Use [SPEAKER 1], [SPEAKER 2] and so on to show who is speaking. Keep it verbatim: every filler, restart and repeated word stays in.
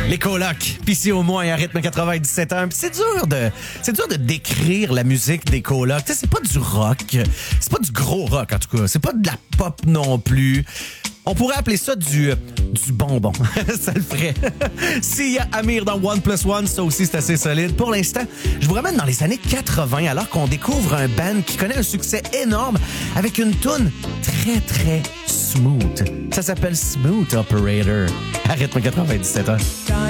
[SPEAKER 1] Les colocs, pis ici au moins à rythme quatre-vingt-dix-sept ans. Pis c'est dur de, c'est dur de décrire la musique des colocs. Tu sais, c'est pas du rock, c'est pas du gros rock en tout cas, c'est pas de la pop non plus. On pourrait appeler ça du, du bonbon. Ça le ferait. S'il y a Amir dans One Plus One, ça aussi c'est assez solide. Pour l'instant, je vous ramène dans les années quatre-vingts alors qu'on découvre un band qui connaît un succès énorme avec une toune très très smooth. Ça s'appelle Smooth Operator. À rythme quatre-vingt-dix-sept ans.